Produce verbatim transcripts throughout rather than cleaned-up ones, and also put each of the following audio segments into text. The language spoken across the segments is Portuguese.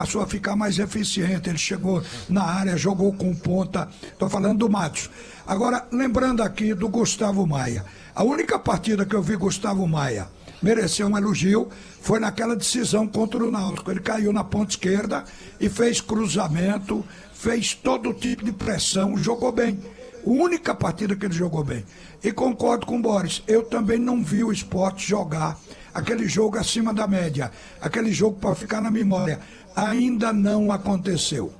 passou a ficar mais eficiente, ele chegou na área, jogou com ponta, estou falando do Matos. Agora, lembrando aqui do Gustavo Maia, a única partida que eu vi Gustavo Maia merecer um elogio foi naquela decisão contra o Náutico, ele caiu na ponta esquerda e fez cruzamento, fez todo tipo de pressão, jogou bem, a única partida que ele jogou bem. E concordo com o Boris, eu também não vi o Sport jogar aquele jogo acima da média, aquele jogo para ficar na memória. Ainda não aconteceu.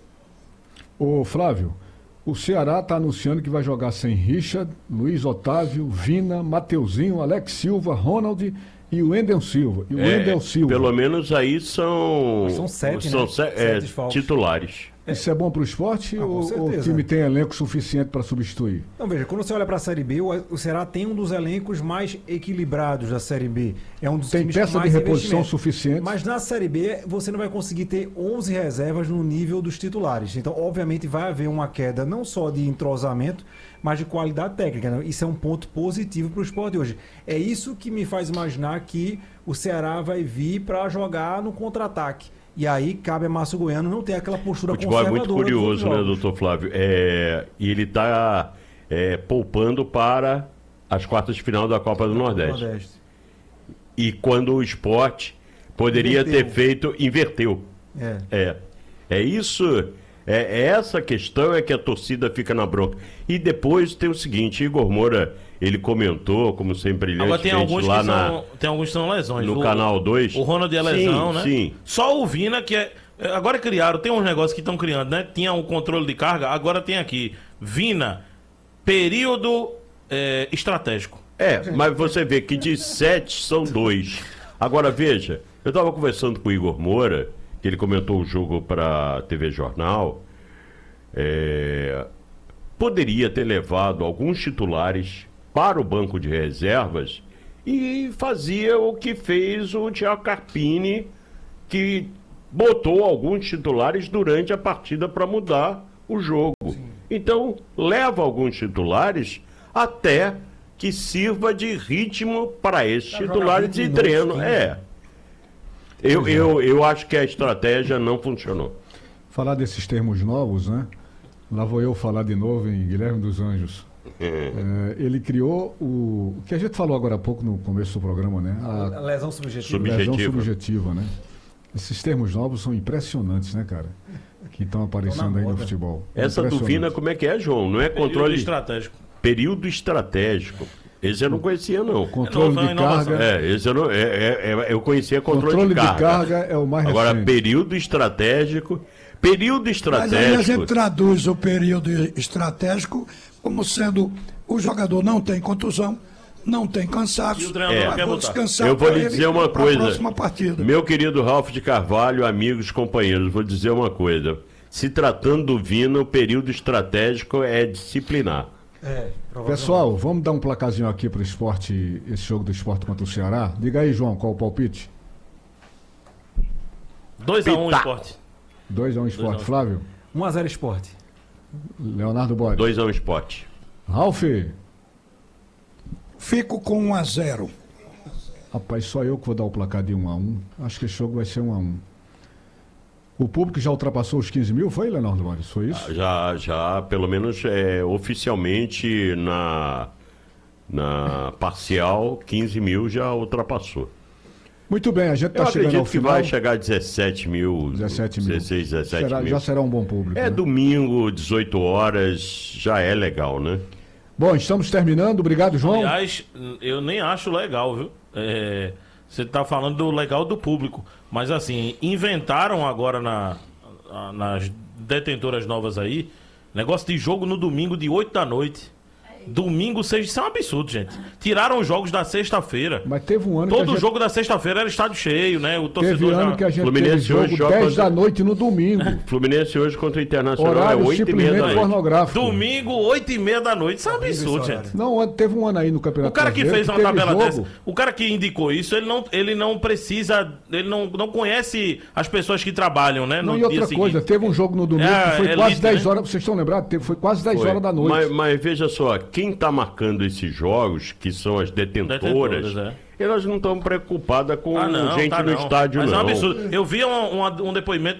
Ô Flávio, o Ceará está anunciando que vai jogar sem Richard, Luiz Otávio, Vina, Mateuzinho, Alex Silva, Ronald e o Wendel Silva. E o é, Wendel Silva. Pelo menos aí são, são sete, são né? se, sete é, desfalques. titulares. Isso é bom para o esporte ah, ou, ou o time tem elenco suficiente para substituir? Não, veja, quando você olha para a Série B, o, o Ceará tem um dos elencos mais equilibrados da Série B. É um dos tem times peça com mais de reposição suficiente. Mas na Série B, você não vai conseguir ter onze reservas no nível dos titulares. Então, obviamente, vai haver uma queda não só de entrosamento, mas de qualidade técnica. Né? Isso é um ponto positivo para o esporte hoje. É isso que me faz imaginar que o Ceará vai vir para jogar no contra-ataque. E aí cabe a Márcio Goiano não ter aquela postura conservadora. O futebol é muito curioso, né, doutor Flávio? É, e ele está é, poupando para as quartas de final da Copa do Nordeste. Nordeste. E quando o esporte poderia inverteu. ter feito, inverteu. É. É, é isso, é, é essa questão é que a torcida fica na bronca. E depois tem o seguinte, Igor Moura, ele comentou, como sempre, agora tem alguns lá que na, são, tem alguns que são lesões. No o, canal dois. O Ronald é lesão, sim, né? Sim. Só o Vina, que é... Agora criaram, tem uns negócios que estão criando, né? Tinha um controle de carga, agora tem aqui. Vina, período é, estratégico. É, mas você vê que de sete são dois. Agora, veja, eu estava conversando com o Igor Moura, que ele comentou o jogo para a T V Jornal. É, poderia ter levado alguns titulares para o banco de reservas e fazia o que fez o Thiago Carpini, que botou alguns titulares durante a partida para mudar o jogo. Sim. Então, leva alguns titulares até que sirva de ritmo para esses titulares de treino. É. Eu, eu, eu acho que a estratégia não funcionou. Falar desses termos novos, né? Lá vou eu falar de novo em Guilherme dos Anjos. É, ele criou o, o que a gente falou agora há pouco no começo do programa, né? A, a lesão subjetiva. Lesão subjetiva, né? Esses termos novos são impressionantes, né, cara? Que estão aparecendo aí no futebol. Essa do Vina, como é que é, João? Não é controle... Período estratégico. Período estratégico. Esse eu não conhecia, não. Controle é de carga... É, esse eu não... É, é, é, eu conhecia controle, controle de carga. de carga é o mais Agora, recente. período estratégico... Período estratégico... Mas aí a gente traduz o período estratégico como sendo o jogador não tem contusão, não tem cansaço, é, quer descansar. Eu vou lhe dizer uma coisa, partida. Meu querido Ralf de Carvalho, amigos, companheiros, vou dizer uma coisa. Se tratando do Vina, o período estratégico é disciplinar. É, Pessoal, vamos dar um placazinho aqui para o esporte, esse jogo do esporte contra o Ceará. Diga aí, João, qual o palpite? dois a um esporte. dois a um esporte. Flávio? um a zero esporte. Leonardo Boris? dois a um esporte. Ralf? Fico com um a zero. Rapaz, só eu que vou dar o placar de um a um. Acho que esse jogo vai ser um a um. O público já ultrapassou os quinze mil, foi, Leonardo Boris? Foi isso? Já, já, pelo menos é, oficialmente na, na parcial, quinze mil já ultrapassou. Muito bem, a gente está chegando ao que final. vai chegar a dezessete mil. dezessete mil. dezesseis, dezessete será, mil. Já será um bom público. É, né? Domingo, dezoito horas, já é legal, né? Bom, estamos terminando. Obrigado, João. Aliás, eu nem acho legal, viu? É, você está falando do legal do público. Mas assim, inventaram agora na, nas detentoras novas aí, negócio de jogo no domingo de oito da noite. Domingo, seis, isso é um absurdo, gente. Tiraram os jogos da sexta-feira. Mas teve um ano Todo que a gente... jogo da sexta-feira era estádio cheio, né? O torcedor Teve ano já... que a gente Fluminense teve jogo hoje joga dez contra- da noite no domingo. Fluminense hoje contra o Internacional Horário é oito e meia da simplesmente noite. pornográfico. Domingo, oito e meia da noite. Isso é um absurdo, gente. Não, teve um ano aí no Campeonato O cara que Brasileiro fez uma teve tabela jogo. dessa, o cara que indicou isso, ele não, ele não precisa, ele não, não conhece as pessoas que trabalham, né? Não, No e outra dia coisa, seguinte. teve um jogo no domingo É, que foi elite, quase dez né? horas, vocês estão lembrados? Teve- Foi quase dez Foi. horas da noite. Mas, mas veja só, quem está marcando esses jogos, que são as detentoras, Detentoras, é. elas não estão preocupadas com Ah, não, gente tá no não. estádio, Mas não. é um absurdo. Eu vi um, um, um depoimento